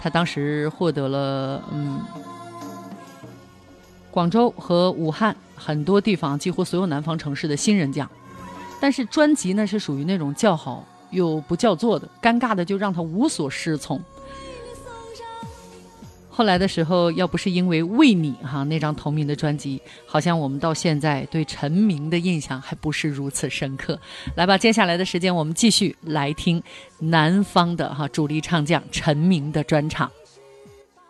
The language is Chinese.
他当时获得了广州和武汉很多地方几乎所有南方城市的新人奖。但是专辑呢是属于那种叫好又不叫座的，尴尬的就让他无所适从。后来的时候，要不是因为为你那张同名的专辑，好像我们到现在对陈明的印象还不是如此深刻。来吧，接下来的时间我们继续来听南方的主力唱将陈明的专场。